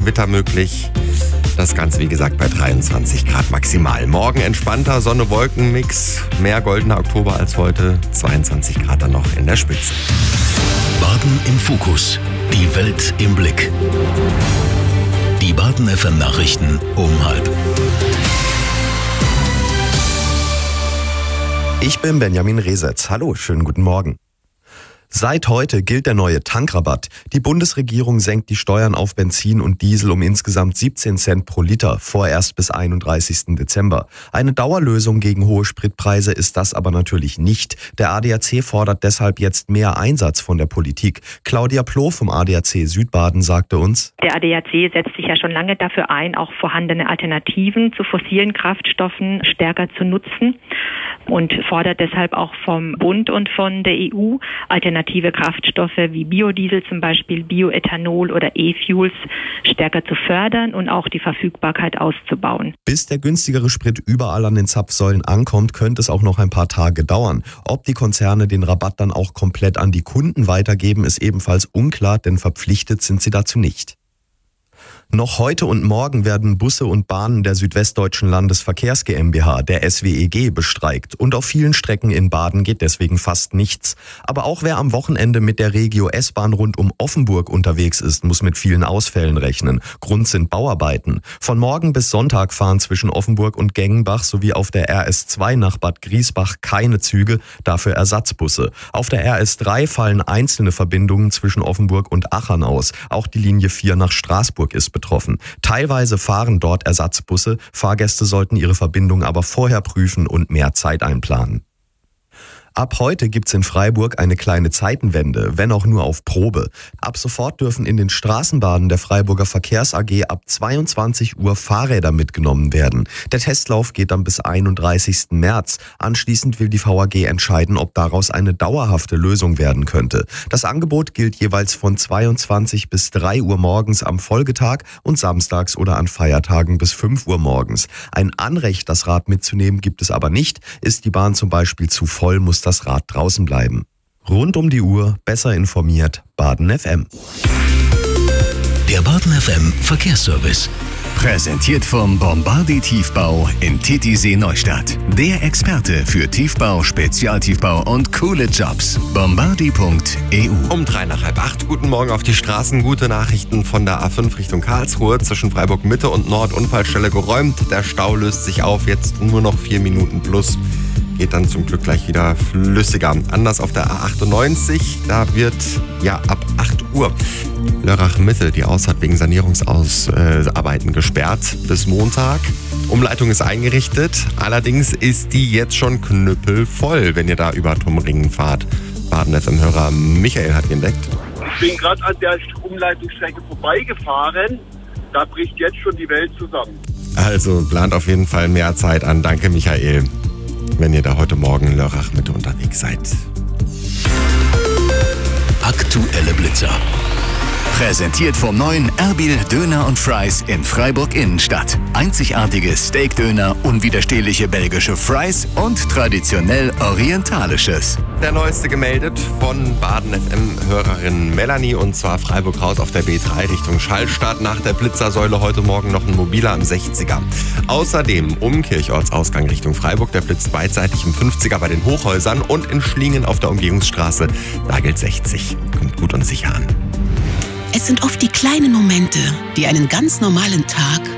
Gewitter möglich. Das Ganze, wie gesagt, bei 23 Grad maximal. Morgen entspannter Sonne-Wolken-Mix. Mehr goldener Oktober als heute. 22 Grad dann noch in der Spitze. Baden im Fokus. Die Welt im Blick. Die Baden FM Nachrichten um 12:30. Ich bin Benjamin Resetz. Hallo, schönen guten Morgen. Seit heute gilt der neue Tankrabatt. Die Bundesregierung senkt die Steuern auf Benzin und Diesel um insgesamt 17 Cent pro Liter, vorerst bis 31. Dezember. Eine Dauerlösung gegen hohe Spritpreise ist das aber natürlich nicht. Der ADAC fordert deshalb jetzt mehr Einsatz von der Politik. Claudia Ploh vom ADAC Südbaden sagte uns: Der ADAC setzt sich ja schon lange dafür ein, auch vorhandene Alternativen zu fossilen Kraftstoffen stärker zu nutzen und fordert deshalb auch vom Bund und von der EU alternative Kraftstoffe wie Biodiesel zum Beispiel, Bioethanol oder E-Fuels stärker zu fördern und auch die Verfügbarkeit auszubauen. Bis der günstigere Sprit überall an den Zapfsäulen ankommt, könnte es auch noch ein paar Tage dauern. Ob die Konzerne den Rabatt dann auch komplett an die Kunden weitergeben, ist ebenfalls unklar, denn verpflichtet sind sie dazu nicht. Noch heute und morgen werden Busse und Bahnen der Südwestdeutschen Landesverkehrs GmbH, der SWEG, bestreikt. Und auf vielen Strecken in Baden geht deswegen fast nichts. Aber auch wer am Wochenende mit der Regio S-Bahn rund um Offenburg unterwegs ist, muss mit vielen Ausfällen rechnen. Grund sind Bauarbeiten. Von morgen bis Sonntag fahren zwischen Offenburg und Gengenbach sowie auf der RS2 nach Bad Griesbach keine Züge, dafür Ersatzbusse. Auf der RS3 fallen einzelne Verbindungen zwischen Offenburg und Achern aus. Auch die Linie 4 nach Straßburg ist betroffen. Teilweise fahren dort Ersatzbusse. Fahrgäste sollten ihre Verbindung aber vorher prüfen und mehr Zeit einplanen. Ab heute gibt's in Freiburg eine kleine Zeitenwende, wenn auch nur auf Probe. Ab sofort dürfen in den Straßenbahnen der Freiburger Verkehrs AG ab 22 Uhr Fahrräder mitgenommen werden. Der Testlauf geht dann bis 31. März. Anschließend will die VAG entscheiden, ob daraus eine dauerhafte Lösung werden könnte. Das Angebot gilt jeweils von 22 bis 3 Uhr morgens am Folgetag und samstags oder an Feiertagen bis 5 Uhr morgens. Ein Anrecht, das Rad mitzunehmen, gibt es aber nicht. Ist die Bahn zum Beispiel zu voll, muss das Rad draußen bleiben. Rund um die Uhr, besser informiert, Baden FM. Der Baden FM Verkehrsservice. Präsentiert vom Bombardi Tiefbau in Titisee Neustadt. Der Experte für Tiefbau, Spezialtiefbau und coole Jobs. Bombardi.eu. Um 7:45. Guten Morgen auf die Straßen. Gute Nachrichten von der A5 Richtung Karlsruhe. Zwischen Freiburg Mitte und Nord Unfallstelle geräumt. Der Stau löst sich auf. Jetzt nur noch 4 Minuten plus. Geht dann zum Glück gleich wieder flüssiger. Anders auf der A98, da wird ab 8 Uhr Lörrach Mitte die Ausfahrt wegen Sanierungsarbeiten gesperrt bis Montag. Umleitung ist eingerichtet, allerdings ist die jetzt schon knüppelvoll, wenn ihr da über Tumringen fahrt. Baden FM-Hörer Michael hat die entdeckt. Ich bin gerade an der Umleitungsstrecke vorbeigefahren, da bricht jetzt schon die Welt zusammen. Also plant auf jeden Fall mehr Zeit an. Danke Michael, wenn ihr da heute Morgen Lörrach Mitte unterwegs seid. Aktuelle Blitzer. Präsentiert vom neuen Erbil Döner und Fries in Freiburg Innenstadt. Einzigartige Steakdöner, unwiderstehliche belgische Fries und traditionell orientalisches. Der neueste gemeldet von Baden FM-Hörerin Melanie, und zwar Freiburg raus auf der B3 Richtung Schallstadt. Nach der Blitzersäule heute Morgen noch ein mobiler am 60er. Außerdem um Kirchortsausgang Richtung Freiburg. Der blitzt beidseitig im 50er bei den Hochhäusern und in Schlingen auf der Umgehungsstraße. Da gilt 60. Kommt gut und sicher an. Es sind oft die kleinen Momente, die einen ganz normalen Tag